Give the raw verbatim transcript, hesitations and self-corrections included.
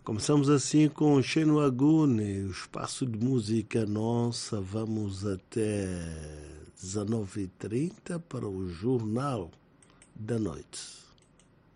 Começamos assim com Xeno Agune, o espaço de música nossa. Vamos até dezenove e trinta para o Jornal da Noite.